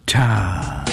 Todd.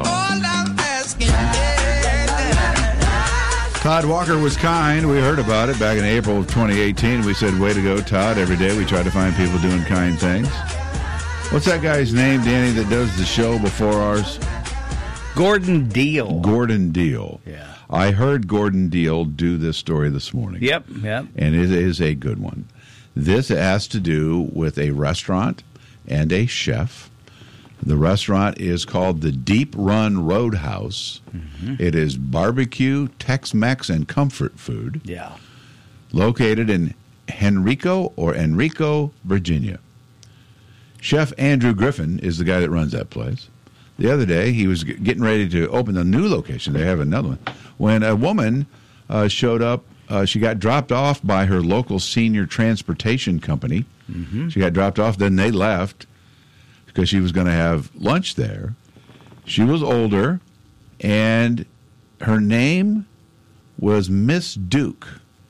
Todd Walker was kind. We heard about it back in April of 2018. We said, way to go, Todd. Every day we try to find people doing kind things. What's that guy's name, Danny, that does the show before ours? Gordon Deal. Gordon Deal. Yeah. I heard Gordon Deal do this story this morning. Yep. And it is a good one. This has to do with a restaurant and a chef. The restaurant is called the Deep Run Roadhouse. Mm-hmm. It is barbecue, Tex-Mex, and comfort food. Yeah. Located in Henrico, Virginia. Chef Andrew Griffin is the guy that runs that place. The other day, he was getting ready to open a new location. They have another one. When a woman showed up, she got dropped off by her local senior transportation company. Mm-hmm. She got dropped off, then they left because she was going to have lunch there. She was older, and her name was Miss Duke.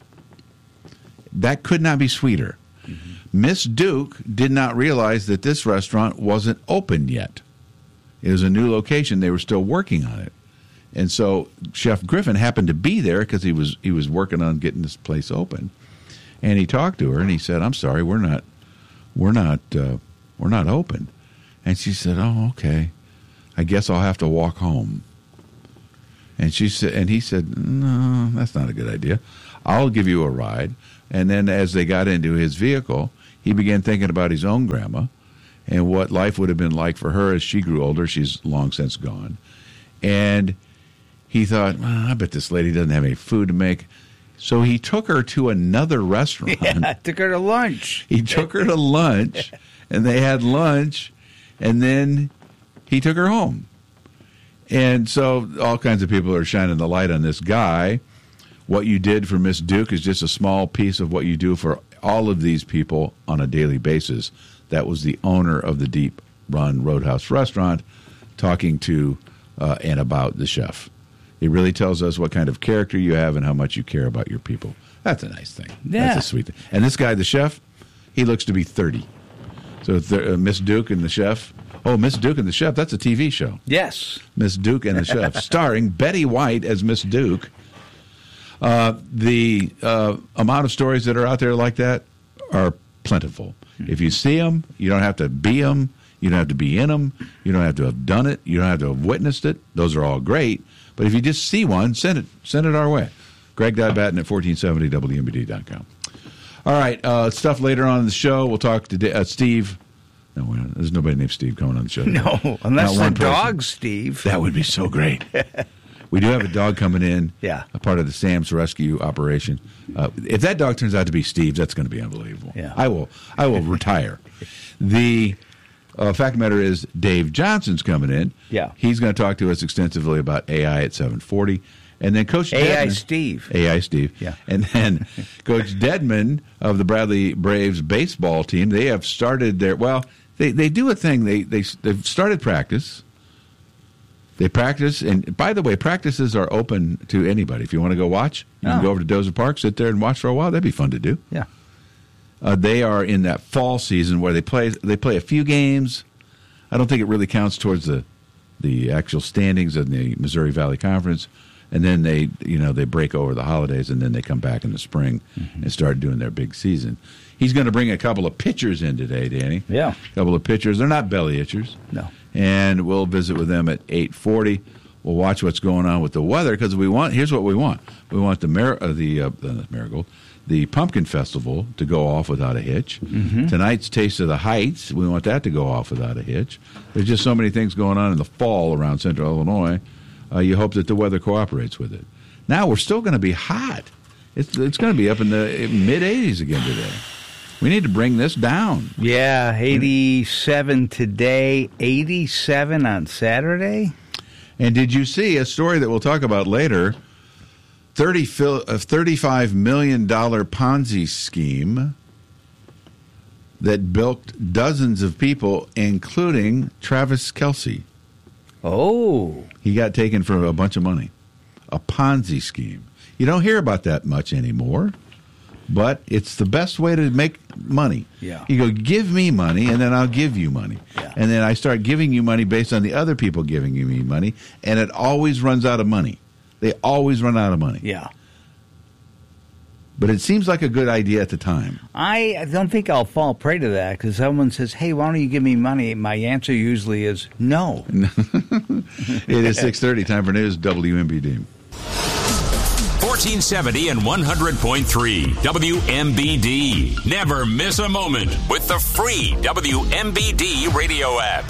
That could not be sweeter. Mm-hmm. Miss Duke did not realize that this restaurant wasn't open yet. It was a new location. They were still working on it. And so Chef Griffin happened to be there because he was working on getting this place open. And he talked to her, and he said, "I'm sorry, we're not open." And she said, "Oh, okay. I guess I'll have to walk home." And he said, "No, that's not a good idea. I'll give you a ride." And then as they got into his vehicle, he began thinking about his own grandma and what life would have been like for her as she grew older. She's long since gone. And he thought, well, I bet this lady doesn't have any food to make. So he took her to another restaurant. Yeah, took her to lunch. He took her to lunch, and they had lunch, and then he took her home. And so all kinds of people are shining the light on this guy. What you did for Miss Duke is just a small piece of what you do for all of these people on a daily basis. That was the owner of the Deep Run Roadhouse restaurant talking to and about the chef. It really tells us what kind of character you have and how much you care about your people. That's a nice thing. Yeah. That's a sweet thing. And this guy, the chef, he looks to be 30. So Miss Duke and the chef. Oh, Miss Duke and the Chef, that's a TV show. Yes. Miss Duke and the Chef, starring Betty White as Miss Duke. The amount of stories that are out there like that are plentiful. If you see them, you don't have to be them. You don't have to be in them. You don't have to have done it. You don't have to have witnessed it. Those are all great. But if you just see one, send it our way. Greg.Batten at 1470WMBD.com. All right, stuff later on in the show. We'll talk to Steve. No, there's nobody named Steve coming on the show. No, unless the dog, Steve. That would be so great. We do have a dog coming in, yeah, a part of the Sam's Rescue operation. If that dog turns out to be Steve's, that's going to be unbelievable. Yeah. I will retire. The fact of the matter is Dave Johnson's coming in. Yeah. He's going to talk to us extensively about AI at 7:40. And then Coach AI Deadman, Steve. Yeah. And then Coach Deadman of the Bradley Braves baseball team, they have started their, they do a thing. They've started practice. They practice, and by the way, practices are open to anybody. If you want to go watch, you can go over to Dozer Park, sit there and watch for a while. That'd be fun to do. Yeah. They are in that fall season where they play a few games. I don't think it really counts towards the actual standings of the Missouri Valley Conference. And then they break over the holidays, and then they come back in the spring and start doing their big season. He's going to bring a couple of pitchers in today, Danny. Yeah. A couple of pitchers. They're not belly itchers. No. And we'll visit with them at 8:40. We'll watch what's going on with the weather because here's what we want. We want the Pumpkin Festival to go off without a hitch. Mm-hmm. Tonight's Taste of the Heights, we want that to go off without a hitch. There's just so many things going on in the fall around Central Illinois. You hope that the weather cooperates with it. Now we're still going to be hot. It's going to be up in the mid-80s again today. We need to bring this down. Yeah, 87 today, 87 on Saturday. And did you see a story that we'll talk about later? $35 million Ponzi scheme that bilked dozens of people, including Travis Kelce. Oh. He got taken for a bunch of money. A Ponzi scheme. You don't hear about that much anymore. but it's the best way to make money. Yeah. You go, give me money, and then I'll give you money. Yeah. And then I start giving you money based on the other people giving me money, and it always runs out of money. They always run out of money. Yeah. But it seems like a good idea at the time. I don't think I'll fall prey to that because someone says, hey, why don't you give me money? My answer usually is no. It is 6:30. Time for news. WMBD. 1470 and 100.3 WMBD. Never miss a moment with the free WMBD radio app.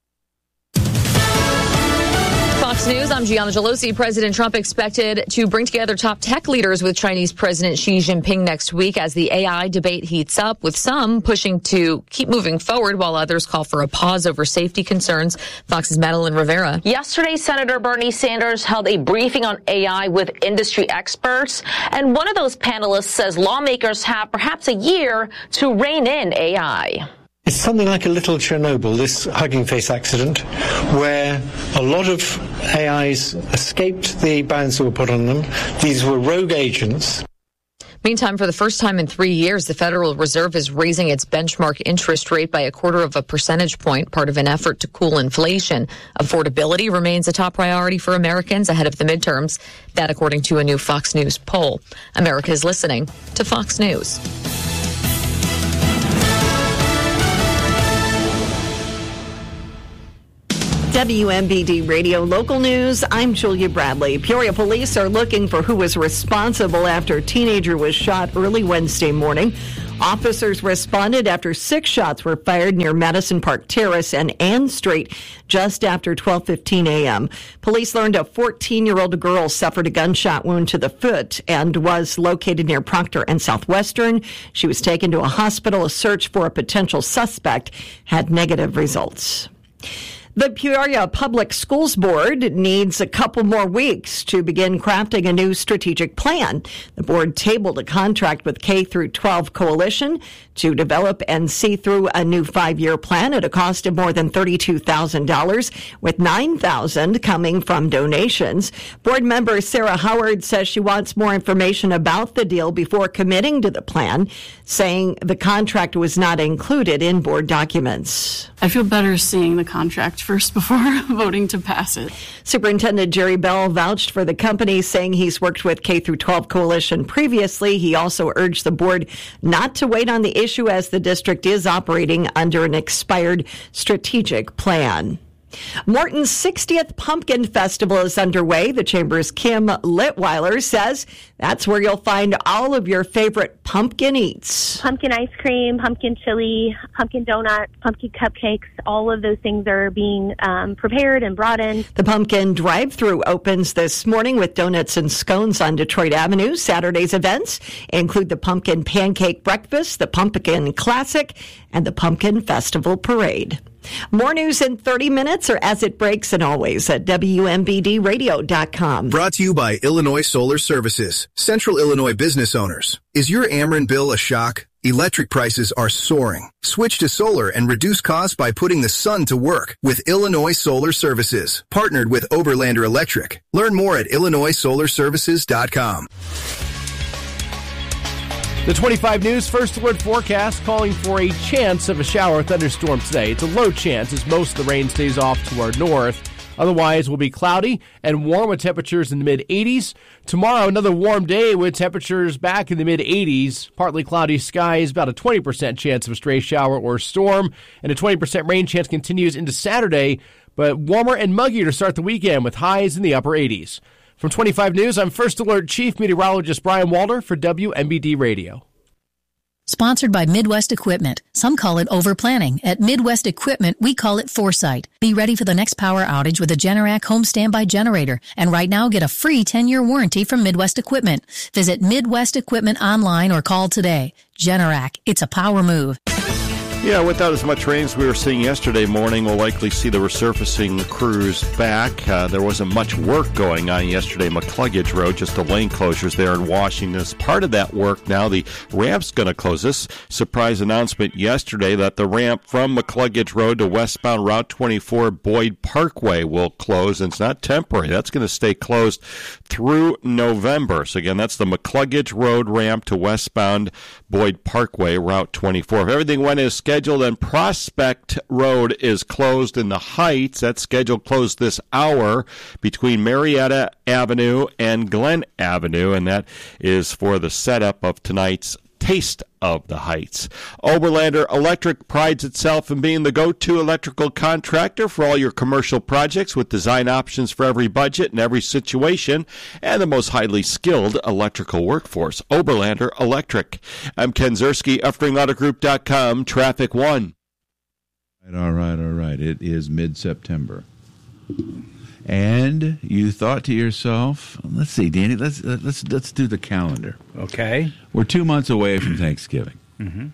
Fox News, I'm Gianna Gelosi. President Trump expected to bring together top tech leaders with Chinese President Xi Jinping next week as the AI debate heats up, with some pushing to keep moving forward while others call for a pause over safety concerns. Fox's Madeline Rivera. Yesterday, Senator Bernie Sanders held a briefing on AI with industry experts, and one of those panelists says lawmakers have perhaps a year to rein in AI. It's something like a little Chernobyl, this Hugging Face accident, where a lot of AIs escaped the bans that were put on them. These were rogue agents. Meantime, for the first time in 3 years, the Federal Reserve is raising its benchmark interest rate by 0.25 percentage point, part of an effort to cool inflation. Affordability remains a top priority for Americans ahead of the midterms. That, according to a new Fox News poll. America is listening to Fox News. WMBD Radio Local News, I'm Julia Bradley. Peoria police are looking for who was responsible after a teenager was shot early Wednesday morning. Officers responded after 6 shots were fired near Madison Park Terrace and Ann Street just after 12:15 a.m. Police learned a 14-year-old girl suffered a gunshot wound to the foot and was located near Proctor and Southwestern. She was taken to a hospital. A search for a potential suspect had negative results. The Peoria Public Schools Board needs a couple more weeks to begin crafting a new strategic plan. The board tabled a contract with K-12 Coalition to develop and see through a new 5-year plan at a cost of more than $32,000, with $9,000 coming from donations. Board member Sarah Howard says she wants more information about the deal before committing to the plan, saying the contract was not included in board documents. I feel better seeing the contract first before voting to pass it. Superintendent Jerry Bell vouched for the company, saying he's worked with K-12 Coalition previously. He also urged the board not to wait on the issue as the district is operating under an expired strategic plan. Morton's 60th Pumpkin Festival is underway. The Chamber's Kim Litweiler says that's where you'll find all of your favorite pumpkin eats. Pumpkin ice cream, pumpkin chili, pumpkin donuts, pumpkin cupcakes, all of those things are being prepared and brought in. The pumpkin drive-thru opens this morning with donuts and scones on Detroit Avenue. Saturday's events include the Pumpkin Pancake Breakfast, the Pumpkin Classic, and the Pumpkin Festival Parade. More news in 30 minutes or as it breaks, and always at WMBDradio.com. Brought to you by Illinois Solar Services. Central Illinois business owners. Is your Ameren bill a shock? Electric prices are soaring. Switch to solar and reduce costs by putting the sun to work with Illinois Solar Services. Partnered with Oberlander Electric. Learn more at IllinoisSolarServices.com. The 25 News First Alert forecast calling for a chance of a shower or thunderstorm today. It's a low chance as most of the rain stays off to our north. Otherwise, will be cloudy and warm with temperatures in the mid-80s. Tomorrow, another warm day with temperatures back in the mid-80s. Partly cloudy skies, about a 20% chance of a stray shower or storm. And a 20% rain chance continues into Saturday, but warmer and muggier to start the weekend with highs in the upper 80s. From 25 News, I'm First Alert Chief Meteorologist Brian Walder for WMBD Radio. Sponsored by Midwest Equipment. Some call it overplanning. At Midwest Equipment, we call it foresight. Be ready for the next power outage with a Generac home standby generator. And right now, get a free 10-year warranty from Midwest Equipment. Visit Midwest Equipment online or call today. Generac, it's a power move. Yeah, without as much rain as we were seeing yesterday morning, we'll likely see the resurfacing crews back. There wasn't much work going on yesterday, McCluggage Road, just the lane closures there in Washington. As part of that work now, the ramp's going to close. This surprise announcement yesterday that the ramp from McCluggage Road to westbound Route 24 Boyd Parkway will close, and it's not temporary. That's going to stay closed through November. So again, that's the McCluggage Road ramp to westbound Boyd Parkway, Route 24. If everything went as scheduled, and Prospect Road is closed in the Heights. That's scheduled closed this hour between Marietta Avenue and Glen Avenue, and that is for the setup of tonight's Taste of the Heights. Oberlander Electric prides itself in being the go-to electrical contractor for all your commercial projects with design options for every budget and every situation and the most highly skilled electrical workforce. Oberlander Electric. I'm Ken Zerski, EfteringAutoGroup.com, Traffic 1. All right. It is mid-September. And you thought to yourself, let's see, Danny, let's do the calendar. Okay. We're 2 months away from Thanksgiving. Mm-hmm.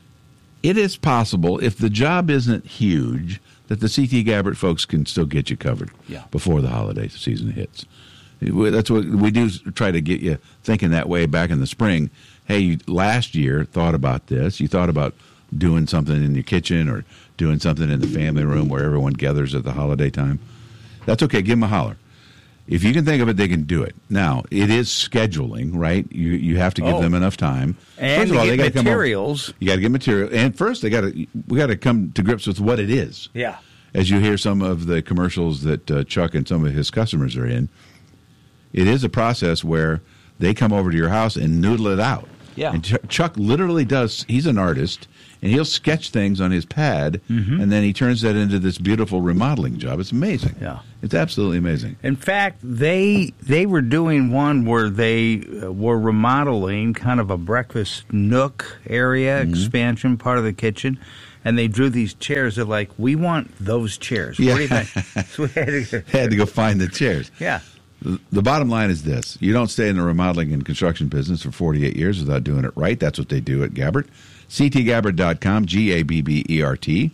It is possible, if the job isn't huge, that the C.T. Gabbert folks can still get you covered before the holiday season hits. That's what we do, try to get you thinking that way back in the spring. Hey, you last year thought about this. You thought about doing something in your kitchen or doing something in the family room where everyone gathers at the holiday time. That's okay. Give them a holler. If you can think of it, they can do it. Now, it is scheduling, right? You have to give them enough time. And first of all, they got materials. You got to get material. And first, we got to come to grips with what it is. Yeah. As you hear some of the commercials that Chuck and some of his customers are in, it is a process where they come over to your house and noodle it out. Yeah. And Chuck literally does. He's an artist. And he'll sketch things on his pad, and then he turns that into this beautiful remodeling job. It's amazing. Yeah. It's absolutely amazing. In fact, they were doing one where they were remodeling kind of a breakfast nook area, expansion, part of the kitchen, and they drew these chairs. They're like, we want those chairs. Yeah. What do you think? So we had to go find the chairs. Yeah. The bottom line is this. You don't stay in the remodeling and construction business for 48 years without doing it right. That's what they do at Gabbert. ctgabbert.com, Gabbert,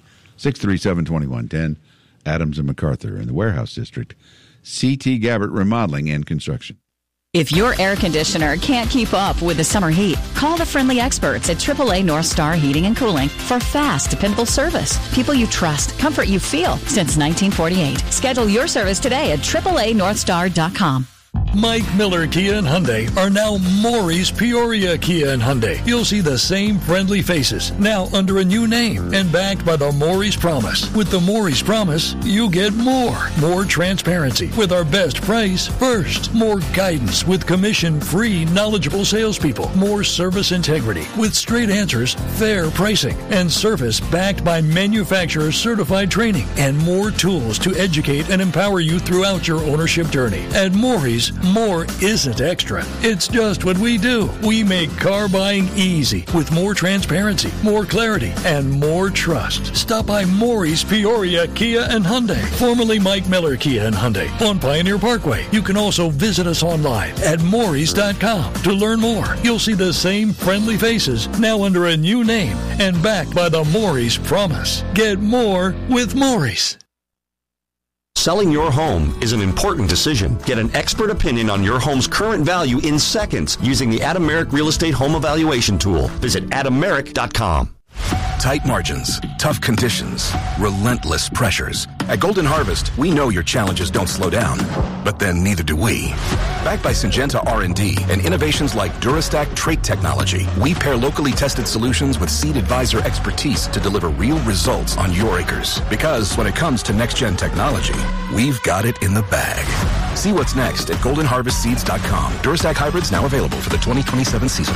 637-2110, Adams and MacArthur in the Warehouse District. CT Gabbert Remodeling and Construction. If your air conditioner can't keep up with the summer heat, call the friendly experts at AAA North Star Heating and Cooling for fast, dependable service. People you trust, comfort you feel since 1948. Schedule your service today at AAANorthstar.com. Mike Miller Kia and Hyundai are now Maury's Peoria Kia and Hyundai. You'll see the same friendly faces, now under a new name and backed by the Maury's Promise. With the Maury's Promise, you get more. More transparency with our best price first. More guidance with commission-free, knowledgeable salespeople. More service integrity with straight answers, fair pricing, and service backed by manufacturer-certified training. And more tools to educate and empower you throughout your ownership journey. At Maury's, more isn't extra. It's just what we do. We make car buying easy with more transparency, more clarity, and more trust. Stop by Maury's Peoria Kia and Hyundai, formerly Mike Miller Kia and Hyundai, on Pioneer Parkway. You can also visit us online at Maurys.com to learn more. You'll see the same friendly faces, now under a new name and backed by the Maury's Promise. Get more with Maury's. Selling your home is an important decision. Get an expert opinion on your home's current value in seconds using the Adam Merrick Real Estate Home Evaluation Tool. Visit AdamMerrick.com. Tight margins, tough conditions, relentless pressures. At Golden Harvest, we know your challenges don't slow down, but then neither do we. Backed by Syngenta R&D and innovations like Durastack trait technology, we pair locally tested solutions with Seed Advisor expertise to deliver real results on your acres. Because when it comes to next-gen technology, we've got it in the bag. See what's next at goldenharvestseeds.com. Durastack hybrids now available for the 2027 season.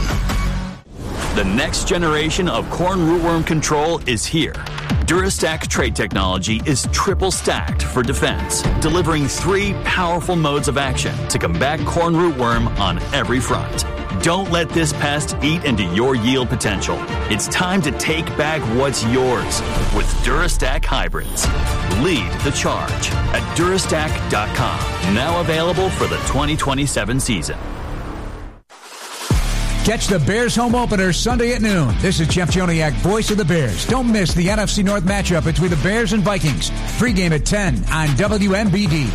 The next generation of corn rootworm control is here. Durastack trait technology is triple stacked for defense, delivering 3 powerful modes of action to combat corn rootworm on every front. Don't let this pest eat into your yield potential. It's time to take back what's yours with Durastack hybrids. Lead the charge at Durastack.com. Now available for the 2027 season. Catch the Bears home opener Sunday at noon. This is Jeff Joniak, voice of the Bears. Don't miss the NFC North matchup between the Bears and Vikings. Pregame at 10 on WMBD.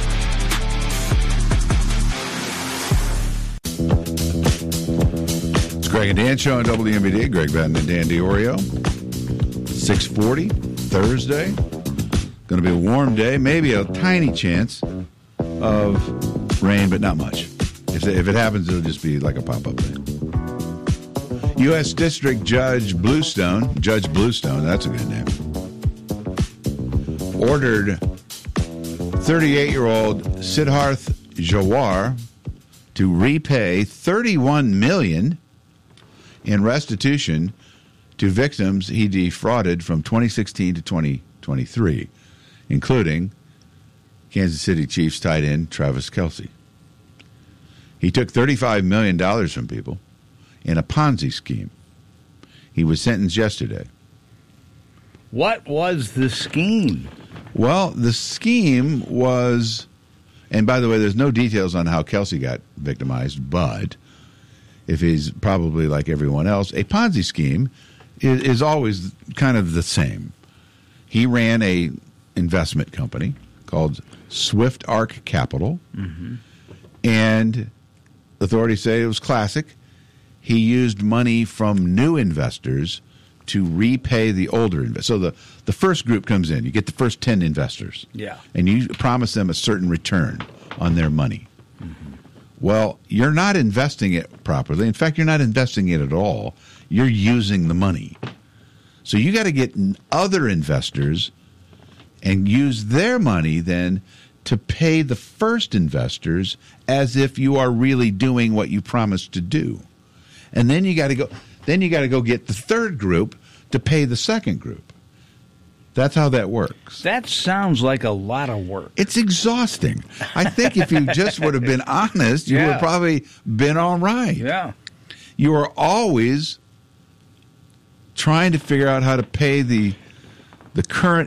It's Greg and Dan show on WMBD. Greg Benton and Dan Diorio. 6:40 Thursday. Going to be a warm day. Maybe a tiny chance of rain, but not much. If it happens, it'll just be like a pop-up thing. U.S. District Judge Bluestone, that's a good name, ordered 38-year-old Siddharth Jawar to repay $31 million in restitution to victims he defrauded from 2016 to 2023, including Kansas City Chiefs tight end Travis Kelce. He took $35 million from people in a Ponzi scheme. He was sentenced yesterday. What was the scheme? Well, the scheme was, and by the way, there's no details on how Kelce got victimized, but if he's probably like everyone else, a Ponzi scheme is always kind of the same. He ran a investment company called Swift Arc Capital, and authorities say it was classic. He used money from new investors to repay the older investors. So the first group comes in. You get the first 10 investors. Yeah. And you promise them a certain return on their money. Well, you're not investing it properly. In fact, you're not investing it at all. You're using the money. So you got to get other investors and use their money then to pay the first investors as if you are really doing what you promised to do. And then you got to go get the third group to pay the second group. That's how that works. That sounds like a lot of work. It's exhausting. I think if you just would have been honest, you would have probably been all right. Yeah. You are always trying to figure out how to pay the current